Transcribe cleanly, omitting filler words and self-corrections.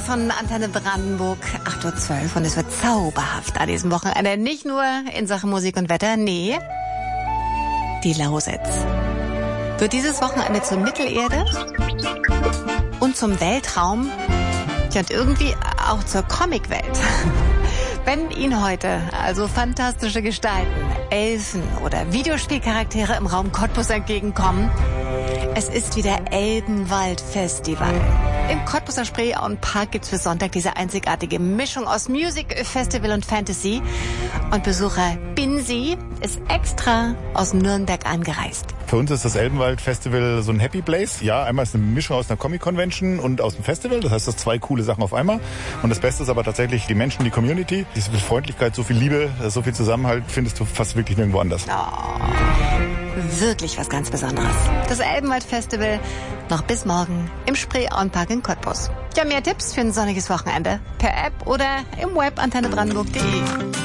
von Antenne Brandenburg, 8.12 Uhr. Und es wird zauberhaft an diesem Wochenende. Nicht nur in Sachen Musik und Wetter, nee. Die Lausitz wird dieses Wochenende zur Mittelerde und zum Weltraum, ja, und irgendwie auch zur Comicwelt. Wenn Ihnen heute also fantastische Gestalten, Elfen oder Videospielcharaktere im Raum Cottbus entgegenkommen, es ist wieder Elbenwald-Festival. Im Cottbuser Spreeauenpark gibt's für Sonntag diese einzigartige Mischung aus Music, Festival und Fantasy. Und Besucher Binsi ist extra aus Nürnberg angereist. Für uns ist das Elbenwald-Festival so ein Happy Place. Ja, einmal ist eine Mischung aus einer Comic-Convention und aus dem Festival. Das heißt, das sind zwei coole Sachen auf einmal. Und das Beste ist aber tatsächlich die Menschen, die Community. Diese Freundlichkeit, so viel Liebe, so viel Zusammenhalt findest du fast wirklich nirgendwo anders. Oh, wirklich was ganz Besonderes. Das Elbenwald-Festival noch bis morgen im Spreeauenpark in Cottbus. Ja, mehr Tipps für ein sonniges Wochenende per App oder im Web antennebrandenburg.de.